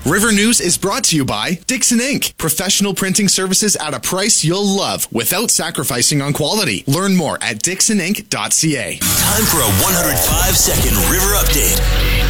River News is brought to you by Dixon Inc. Professional printing services at a price you'll love without sacrificing on quality. Learn more at dixoninc.ca. Time for a 105-second River Update.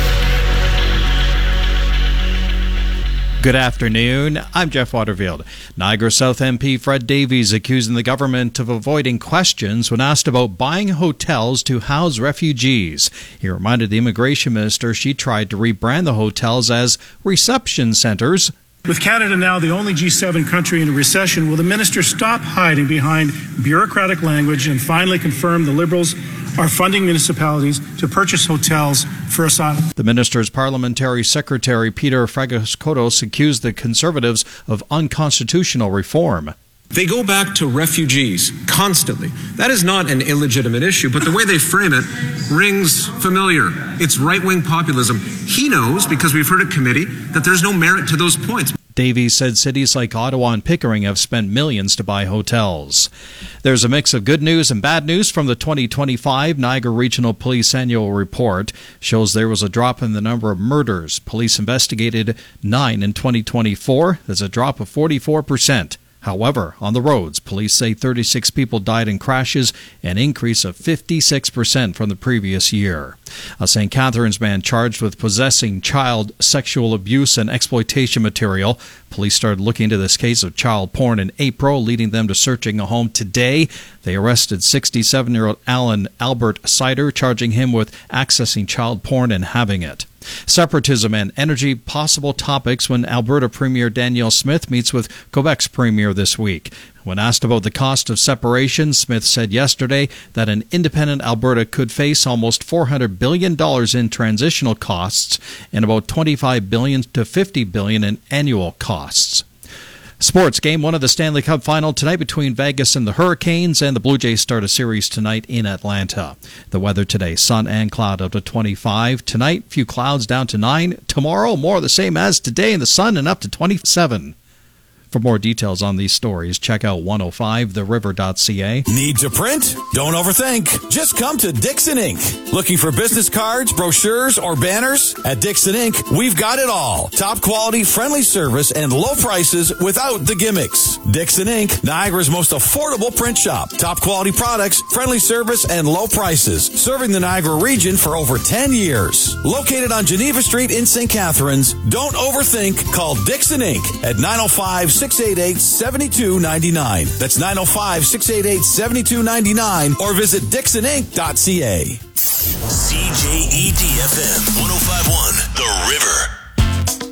Good afternoon. I'm Jeff Waterfield. Niagara South MP Fred Davies accusing the government of avoiding questions when asked about buying hotels to house refugees. He reminded the immigration minister she tried to rebrand the hotels as reception centres. With Canada now the only G7 country in a recession, will the minister stop hiding behind bureaucratic language and finally confirm the Liberals are funding municipalities to purchase hotels for asylum? The minister's parliamentary secretary, Peter Fragaskotos, accused the Conservatives of unconstitutional reform. They go back to refugees constantly. That is not an illegitimate issue, but the way they frame it rings familiar. It's right-wing populism. He knows, because we've heard at committee, that there's no merit to those points. Davies said cities like Ottawa and Pickering have spent millions to buy hotels. There's a mix of good news and bad news from the 2025 Niagara Regional Police Annual Report. Shows there was a drop in the number of murders. Police investigated 9 in 2024. There's a drop of 44%. However, on the roads, police say 36 people died in crashes, an increase of 56% from the previous year. A St. Catharines man charged with possessing child sexual abuse and exploitation material. Police started looking into this case of child porn in April, leading them to searching a home today. They arrested 67-year-old Alan Albert Sider, charging him with accessing child porn and having it. Separatism and energy, possible topics when Alberta Premier Danielle Smith meets with Quebec's Premier this week. When asked about the cost of separation, Smith said yesterday that an independent Alberta could face almost $400 billion in transitional costs and about $25 billion to $50 billion in annual costs. Sports. Game 1 of the Stanley Cup Final tonight between Vegas and the Hurricanes, and the Blue Jays start a series tonight in Atlanta. The weather today, sun and cloud up to 25. Tonight, few clouds down to 9. Tomorrow, more of the same as today in the sun and up to 27. For more details on these stories, check out 105theriver.ca. Need to print? Don't overthink. Just come to Dixon Inc. Looking for business cards, brochures, or banners? At Dixon Inc., we've got it all. Top quality, friendly service, and low prices without the gimmicks. Dixon Inc., Niagara's most affordable print shop. Top quality products, friendly service, and low prices. Serving the Niagara region for over 10 years. Located on Geneva Street in St. Catharines. Don't overthink. Call Dixon Inc. at 905-688-7299. That's 905-688-7299 or visit dixoninc.ca. CJED-FM 105.1 The River.